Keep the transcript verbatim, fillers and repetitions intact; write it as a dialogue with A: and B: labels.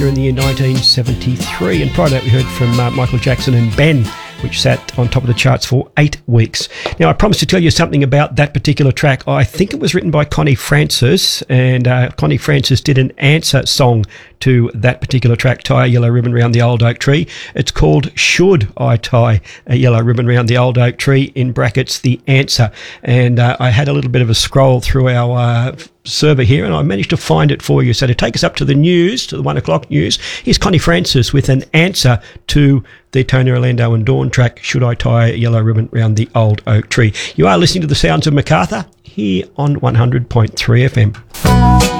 A: in the year nineteen seventy-three, and prior to that we heard from uh, Michael Jackson and Ben, which sat on top of the charts for eight weeks. Now, I promised to tell you something about that particular track. I think it was written by Connie Francis, and uh, Connie Francis did an answer song to that particular track, Tie a Yellow Ribbon Round the Old Oak Tree. It's called Should I Tie a Yellow Ribbon Round the Old Oak Tree, in brackets, the answer. And uh, I had a little bit of a scroll through our uh, server here, and I managed to find it for you. So to take us up to the news, to the one o'clock news, here's Connie Francis with an answer to the Tony Orlando and Dawn track, Should I Tie a Yellow Ribbon Round the Old Oak Tree. You are listening to the sounds of Macarthur here on one hundred point three F M.